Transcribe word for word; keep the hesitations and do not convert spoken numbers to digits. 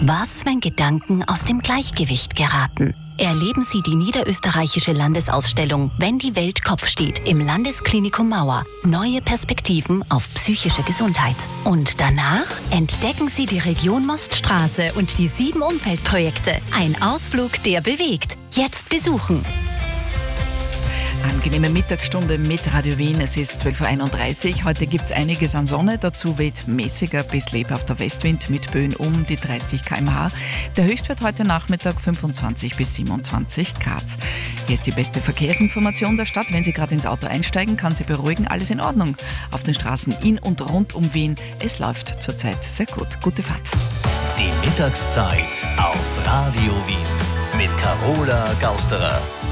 Was, wenn Gedanken aus dem Gleichgewicht geraten? Erleben Sie die niederösterreichische Landesausstellung Wenn die Welt Kopf steht im Landesklinikum Mauer. Neue Perspektiven auf psychische Gesundheit. Und danach entdecken Sie die Region Moststraße und die sieben Umweltprojekte. Ein Ausflug, der bewegt. Jetzt besuchen. Angenehme Mittagsstunde mit Radio Wien. Es ist zwölf Uhr einunddreißig. Heute gibt es einiges an Sonne. Dazu weht mäßiger bis lebhafter Westwind mit Böen um die dreißig Kilometer pro Stunde. Der Höchstwert heute Nachmittag fünfundzwanzig bis siebenundzwanzig Grad. Hier ist die beste Verkehrsinformation der Stadt. Wenn Sie gerade ins Auto einsteigen, kann Sie beruhigen. Alles in Ordnung auf den Straßen in und rund um Wien. Es läuft zurzeit sehr gut. Gute Fahrt. Die Mittagszeit auf Radio Wien mit Carola Gausterer.